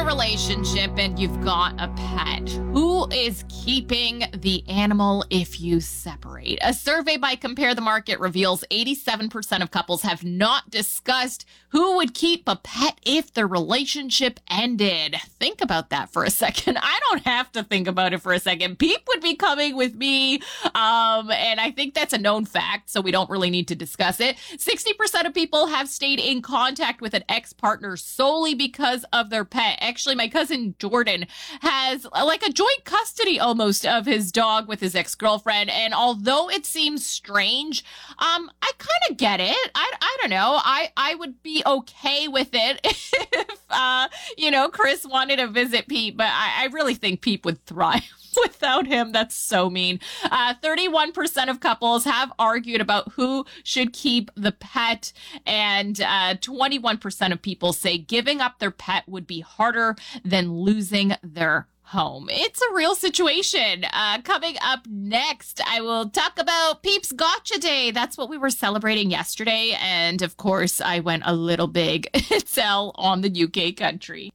a relationship and you've got a pet, who is keeping the animal if you separate? A survey by Compare the Market reveals 87% of couples have not discussed who would keep a pet if their relationship ended. Think about that for a second. I don't have to think about it for a second. Peep would be coming with me, and I think that's a known fact, so we don't really need to discuss it. 60% of people have stayed in contact with an ex-partner solely because of their pet. Actually, my cousin Jordan has like a joint custody almost of his dog with his ex-girlfriend, and although it seems strange, I kind of get it. I don't know. I would be okay with it if, Chris wanted to visit Pete, but I really think Pete would thrive without him. That's so mean. 31% of couples have argued about who should keep the pet, and 21% of people say giving up their pet would be harder than losing their home. It's a real situation. Coming up next, I will talk about Peeps Gotcha Day. That's what we were celebrating yesterday. And of course, I went a little big sell on the UK Country.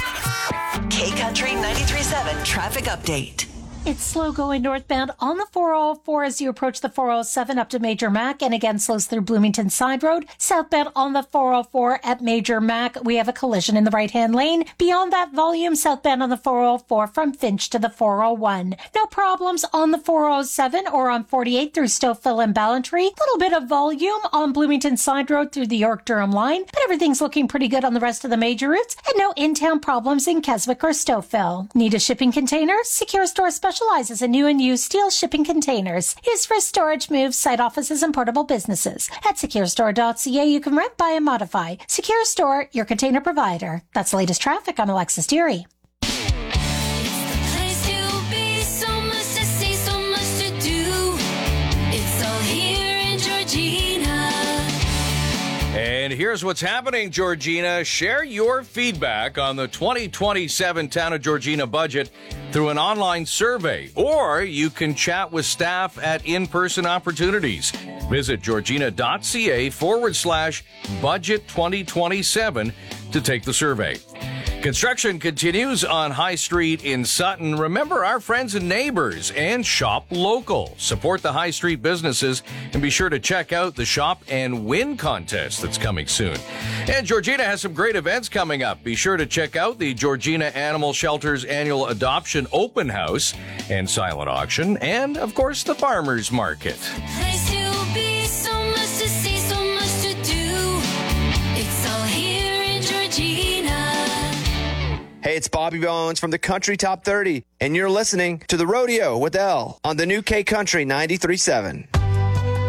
K Country 93.7 traffic update. It's slow going northbound on the 404 as you approach the 407 up to Major Mac, and again slows through Bloomington Side Road. Southbound on the 404 at Major Mac, we have a collision in the right-hand lane. Beyond that volume, southbound on the 404 from Finch to the 401. No problems on the 407 or on 48 through Stouffville and Ballantree. Little bit of volume on Bloomington Side Road through the York-Durham line, but everything's looking pretty good on the rest of the major routes, and no in-town problems in Keswick or Stouffville. Need a shipping container? Secure Store specializes in new and used steel shipping containers. Used for storage, moves, site offices, and portable businesses. At securestore.ca, you can rent, buy, and modify. Secure Store, your container provider. That's the latest traffic. I'm Alexis Deary. And here's what's happening, Georgina. Share your feedback on the 2027 Town of Georgina budget through an online survey, or you can chat with staff at in-person opportunities. Visit georgina.ca/budget 2027 to take the survey. Construction continues on High Street in Sutton. Remember our friends and neighbors and shop local. Support the High Street businesses and be sure to check out the Shop and Win contest that's coming soon. And Georgina has some great events coming up. Be sure to check out the Georgina Animal Shelter's annual adoption open house and silent auction, and of course the farmers market. Hey, it's Bobby Bones from the Country Top 30, and you're listening to The Rodeo with Elle on the new K Country 93.7.